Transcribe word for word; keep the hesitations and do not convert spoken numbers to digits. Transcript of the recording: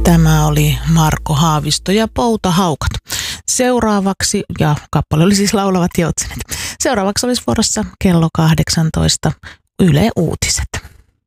Tämä oli Marko Haavisto ja Poutahaukat. Seuraavaksi, ja kappale oli siis Laulavat joutsenet. Seuraavaksi olisi vuorossa kello kahdeksantoista Yle Uutiset.